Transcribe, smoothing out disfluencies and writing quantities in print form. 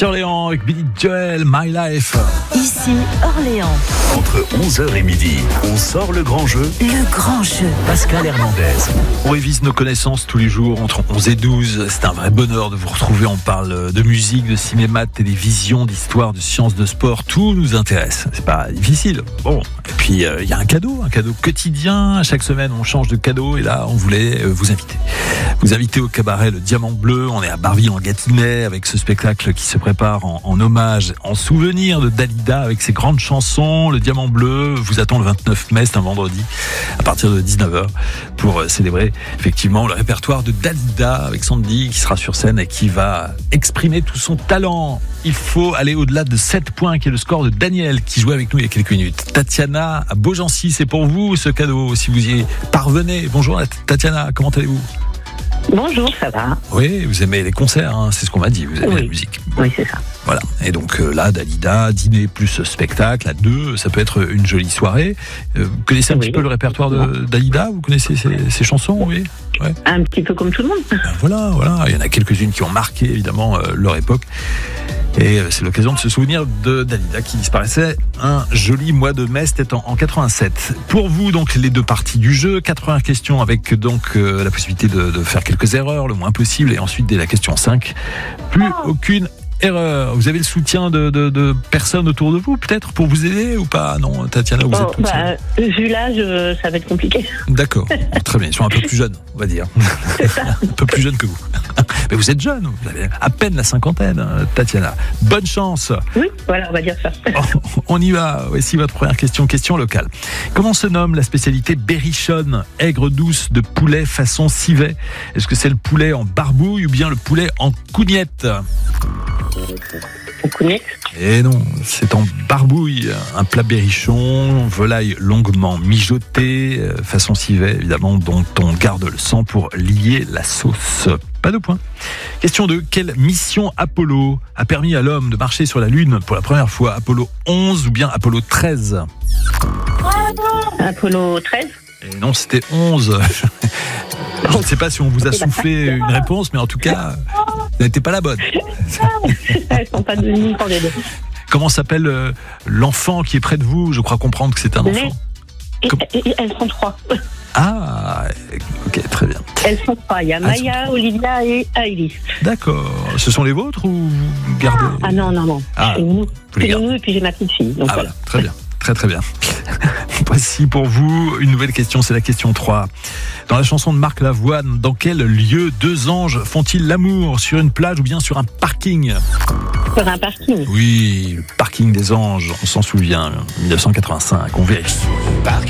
Ici Orléans avec Billy Joel, My Life. Ici Orléans. Entre 11h et midi, on sort le grand jeu. Le grand jeu. Pascal Hernandez. On révise nos connaissances tous les jours entre 11 et 12. C'est un vrai bonheur de vous retrouver. On parle de musique, de cinéma, de télévision, d'histoire, de sciences, de sport. Tout nous intéresse. C'est pas difficile. Bon. Et puis, il y a un cadeau quotidien. Chaque semaine, on change de cadeau. Et là, on voulait vous inviter. Vous inviter au cabaret Le Diamant Bleu. On est à Barville-en-Gâtinais avec ce spectacle qui se prépare en hommage, en souvenir de Dalida avec ses grandes chansons. Le Diamant Bleu vous attend le 29 mai, c'est un vendredi, à partir de 19h, pour célébrer effectivement le répertoire de Dalida avec Sandy qui sera sur scène et qui va exprimer tout son talent. Il faut aller au-delà de 7 points, qui est le score de Daniel qui jouait avec nous il y a quelques minutes. Tatiana à Beaugency, c'est pour vous ce cadeau, si vous y parvenez. Bonjour Tatiana, comment allez-vous ? Bonjour, ça va. Oui, vous aimez les concerts, hein, c'est ce qu'on m'a dit, vous aimez la musique. Oui, c'est ça. Voilà, et donc là, Dalida, dîner plus spectacle, à 2, ça peut être une jolie soirée. Vous connaissez un petit peu le répertoire de Dalida ? Vous connaissez ses chansons, oui ? Ouais. Un petit peu comme tout le monde. Ben voilà, il y en a quelques-unes qui ont marqué évidemment leur époque. Et c'est l'occasion de se souvenir de Dalida qui disparaissait un joli mois de mai, c'était en 87. Pour vous, donc, les deux parties du jeu, 80 questions avec donc la possibilité de faire quelques erreurs, le moins possible, et ensuite dès la question 5, plus aucune erreur. Vous avez le soutien de personnes autour de vous, peut-être, pour vous aider ou pas ? Non, Tatiana, vous êtes toute seule. Vu l'âge, ça va être compliqué. D'accord, très bien. Ils sont un peu plus jeunes, on va dire. C'est ça. Un peu plus jeunes que vous. Mais vous êtes jeune, vous avez à peine la cinquantaine, Tatiana. Bonne chance. Oui, voilà, on va dire ça. On y va. Voici votre première question locale. Comment se nomme la spécialité berrichonne, aigre douce de poulet façon civet ? Est-ce que c'est le poulet en barbouille ou bien le poulet en cougnette ? On connaît. Et non, c'est en barbouille, un plat berrichon, volaille longuement mijotée, façon civet évidemment, dont on garde le sang pour lier la sauce. Pas de point. Question 2. Quelle mission Apollo a permis à l'homme de marcher sur la Lune pour la première fois ? Apollo 11 ou bien Apollo 13 ? Apollo 13. Et non, c'était 11. Je ne sais pas si on vous a soufflé une réponse, mais en tout cas, ça n'était pas la bonne. Elles sont pas devenues pour les deux. Comment s'appelle l'enfant qui est près de vous ? Je crois comprendre que c'est un enfant. Elles sont 3. Ah, ok, très bien. Elles sont 3. Il y a Maya, Olivia et Ailis. D'accord. Ce sont les vôtres ou vous gardez ? Ah non. Ah, c'est nous. vous les gardez. Nous et puis j'ai ma petite fille. Donc voilà. Très bien. Très bien. Voici pour vous une nouvelle question, c'est la question 3. Dans la chanson de Marc Lavoine, dans quel lieu deux anges font-ils l'amour ? Sur une plage ou bien sur un parking ? Sur un parking. Oui, le parking des anges, on s'en souvient, 1985, on vérifie.